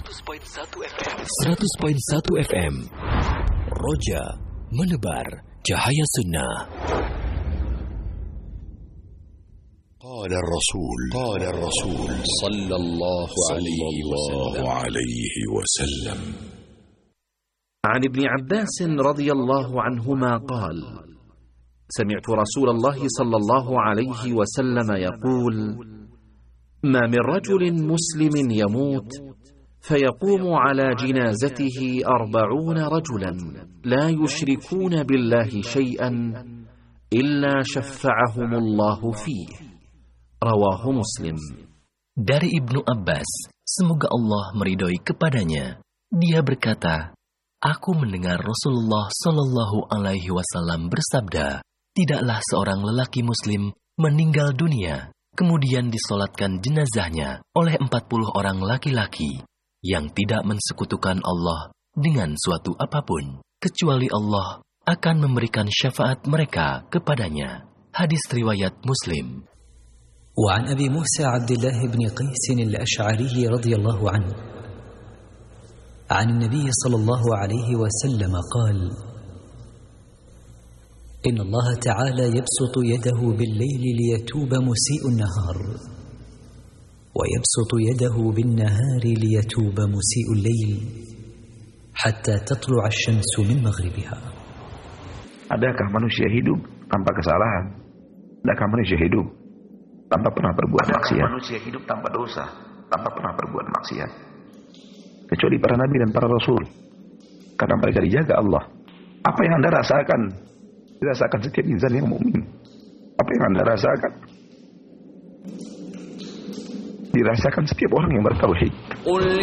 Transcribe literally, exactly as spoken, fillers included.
seratus koma satu F M. seratus koma satu F M. Roja menebar cahaya sunnah. قال الرسول قال الرسول صلى الله عليه وسلم عن ابن عباس رضي الله عنهما قال: سمعت رسول الله صلى الله عليه وسلم يقول: ما من رجل مسلم يموت فيقوم على جنازته أربعون رجلا لا يشركون بالله شيئا إلا شفعهم الله فيه. Rawahu Muslim. Dari Ibnu Abbas, semoga Allah meridhoi kepadanya, dia berkata, aku mendengar Rasulullah Shallallahu Alaihi Wasallam bersabda, tidaklah seorang lelaki Muslim meninggal dunia, kemudian disolatkan jenazahnya oleh empat puluh orang laki-laki yang tidak mensekutukan Allah dengan suatu apapun, kecuali Allah akan memberikan syafaat mereka kepadanya. Hadis riwayat Muslim. وعن أبي موسى عبد الله بن قيس الأشعري رضي الله عنه عن النبي صلى الله عليه وسلم قال: إن الله تعالى يبسط يده بالليل ليتوب مسيء النهار ويبسط يده بالنهار ليتوب مسيء الليل حتى تطلع الشمس من مغربها. Adakah manusia hidup tanpa kesalahan? Adakah manusia hidup tanpa pernah berbuat Adakah maksiat? Manusia hidup tanpa dosa, tanpa pernah berbuat maksiat. Kecuali para nabi dan para rasul, karena mereka dijaga Allah. Apa yang Anda rasakan dirasakan setiap insan yang mukmin. Apa yang Anda rasakan dirasakan setiap orang yang bertauhid.